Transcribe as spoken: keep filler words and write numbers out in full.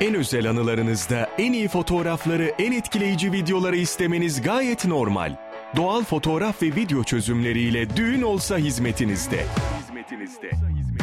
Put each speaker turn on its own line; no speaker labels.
En özel anılarınızda en iyi fotoğrafları, en etkileyici videoları istemeniz gayet normal. Doğal fotoğraf ve video çözümleriyle düğün olsa hizmetinizde. Hizmetinizde.